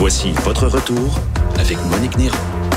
Voici votre retour avec Monique Néron.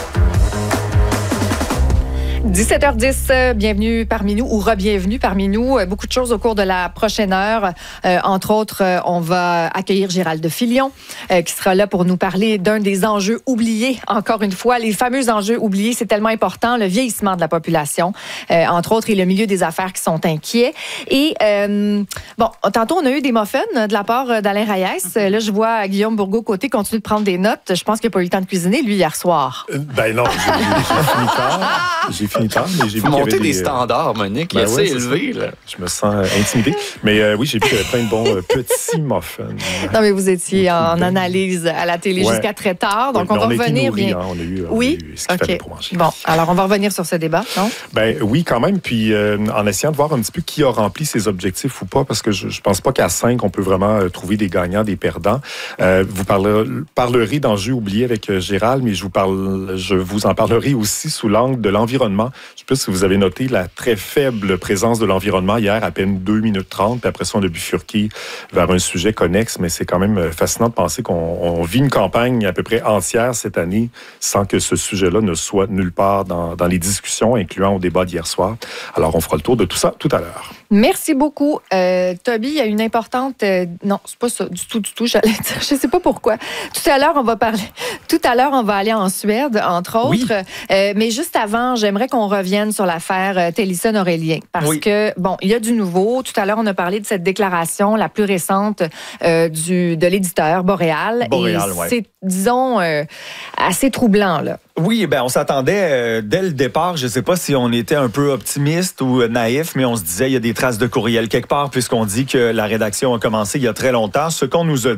17h10, bienvenue parmi nous ou re-bienvenue parmi nous. Beaucoup de choses au cours de la prochaine heure. Entre autres, on va accueillir Gérald Filion qui sera là pour nous parler d'un des enjeux oubliés. Encore une fois, les fameux enjeux oubliés, c'est tellement important, le vieillissement de la population. Entre autres, et le milieu des affaires qui sont inquiets. Et bon, tantôt, on a eu des muffins de la part d'Alain Reyes. Là, je vois Guillaume Bourgault-Côté continuer de prendre des notes. Je pense qu'il n'a pas eu le temps de cuisiner, lui, hier soir. Ben non, j'ai fini tard, mais j'ai vu qu'il y avait des standards, Monique, il est assez élevé. Là. Je me sens intimidé. Mais oui, j'ai vu qu'il y avait plein de bons petits muffins. Non, mais vous étiez en analyse à la télé jusqu'à très tard. Donc, on va revenir bien. On a eu ce qu'il fallait pour manger. Bon, alors on va revenir sur ce débat, non? Ben oui, quand même. Puis en essayant de voir un petit peu qui a rempli ses objectifs ou pas, parce que je pense pas qu'à 5, on peut vraiment trouver des gagnants, des perdants. Vous parlerez d'enjeux oubliés avec Gérald, mais je vous en parlerai aussi sous l'angle de l'environnement. Je ne sais pas si vous avez noté la très faible présence de l'environnement hier, à peine 2 minutes 30, puis après ça, on a bifurqué vers un sujet connexe, mais c'est quand même fascinant de penser qu'on vit une campagne à peu près entière cette année sans que ce sujet-là ne soit nulle part dans les discussions, incluant au débat d'hier soir. Alors, on fera le tour de tout ça tout à l'heure. Merci beaucoup. Toby, il y a une importante... non, c'est pas ça du tout, j'allais dire. Je sais pas pourquoi. Tout à l'heure, on va aller en Suède, entre autres. Oui. Mais juste avant, j'aimerais qu'on revienne sur l'affaire Thélisson-Aurélien. Parce que, bon, il y a du nouveau. Tout à l'heure, on a parlé de cette déclaration, la plus récente de l'éditeur Boréal. Et c'est, disons, assez troublant, là. Oui, ben on s'attendait dès le départ, je sais pas si on était un peu optimiste ou naïf, mais on se disait il y a des traces de courriel quelque part puisqu'on dit que la rédaction a commencé il y a très longtemps. Ce qu'on nous a